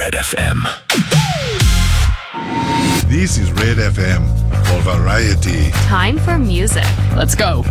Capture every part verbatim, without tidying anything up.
Red F M. This is Red F M for variety. Time for music. Let's go.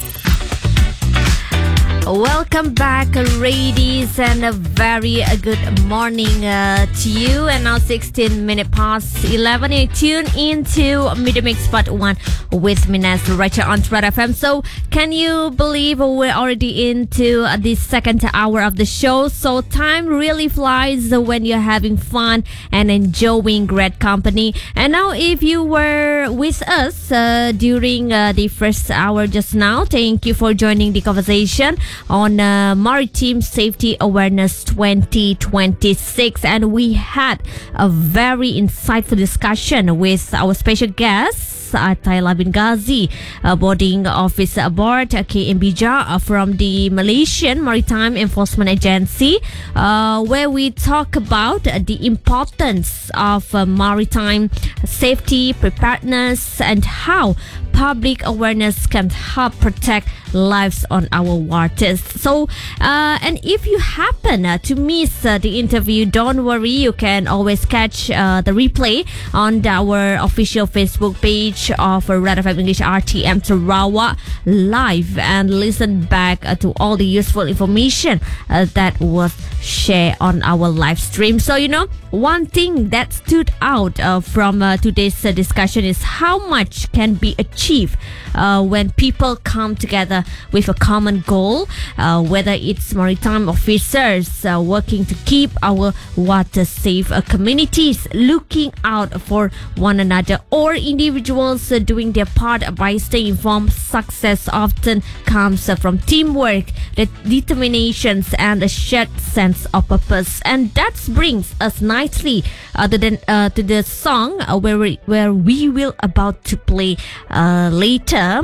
Welcome back, ladies, and a very uh, good morning uh, to you. And now sixteen minutes past eleven. You tune into Media Mix Part one with Minas right here on Red F M. So can you believe we're already into uh, the second hour of the show? So time really flies when you're having fun and enjoying great company. And now if you were with us uh, during uh, the first hour just now, thank you for joining the conversation on uh, Maritime Safety Awareness twenty twenty-six, and we had a very insightful discussion with our special guest uh, Tyla bin Ghazi, uh, boarding officer aboard uh, K M Bija uh, from the Malaysian Maritime Enforcement Agency, uh, where we talk about uh, the importance of uh, maritime safety, preparedness, and how public awareness can help protect lives on our waters. So, uh, and if you happen uh, to miss uh, the interview, don't worry, you can always catch uh, the replay on our official Facebook page of Red F M English R T M Sarawak live and listen back uh, to all the useful information uh, that was shared on our live stream. So, you know, one thing that stood out uh, from uh, today's uh, discussion is how much can be achieved uh, when people come together with a common goal, uh, whether it's maritime officers uh, working to keep our water safe, uh, communities looking out for one another, or individuals uh, doing their part by staying informed. Success often comes uh, from teamwork, the determinations, and a shared sense of purpose. And that brings us nicely uh, to, the, uh, to the song uh, where, we, where we will about to play uh, later.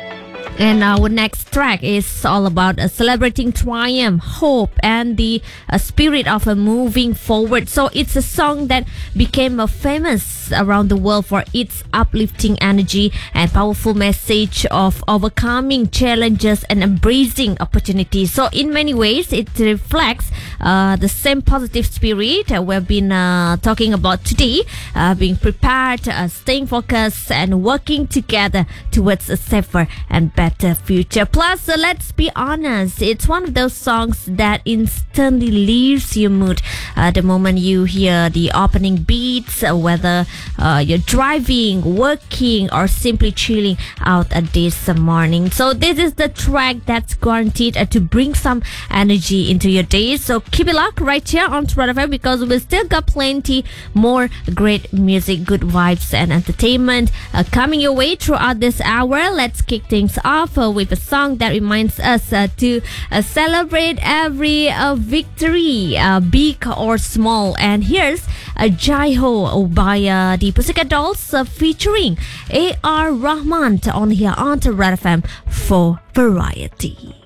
And our next track is all about uh, celebrating triumph, hope, and the uh, spirit of uh, moving forward. So it's a song that became uh, famous around the world for its uplifting energy and powerful message of overcoming challenges and embracing opportunities. So in many ways, it reflects uh, the same positive spirit uh, we've been uh, talking about today, uh, being prepared, uh, staying focused, and working together towards a safer and better better future. Plus, uh, let's be honest, it's one of those songs that instantly leaves your mood uh, the moment you hear the opening beats, uh, whether uh, you're driving, working, or simply chilling out uh, this uh, morning. So this is the track that's guaranteed uh, to bring some energy into your day. So keep it locked right here on Red F M, because we still got plenty more great music, good vibes, and entertainment uh, coming your way throughout this hour. Let's kick things off Uh, with a song that reminds us uh, to uh, celebrate every uh, victory, uh, big or small. And here's uh, Jai Ho by uh, the Pussycat Dolls uh, featuring A R Rahman on here on Red F M for variety.